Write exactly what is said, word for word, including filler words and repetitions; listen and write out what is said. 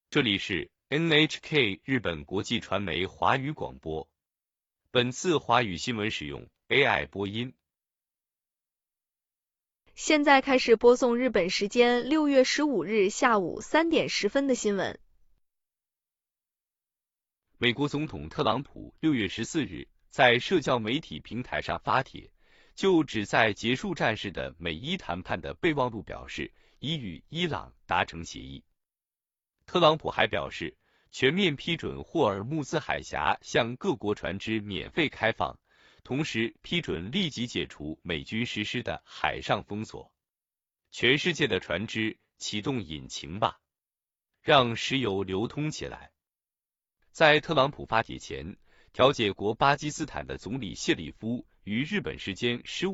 这里是 N H K 日本国际传媒华语广播。本次华语新闻使用 A I 播音。 现在开始播送日本时间六月十五日下午三点十分的新闻。 美国总统特朗普六月十四日在社交媒体平台上发帖，就旨在结束战事的美伊谈判的备忘录表示，已与伊朗达成协议。特朗普还表示，全面批准霍尔木兹海峡向各国船只免费开放，同时批准立即解除美军实施的海上封锁。全世界的船只启动引擎吧，让石油流通起来。在特朗普发帖前，调解国巴基斯坦的总理谢里夫于日本时间十五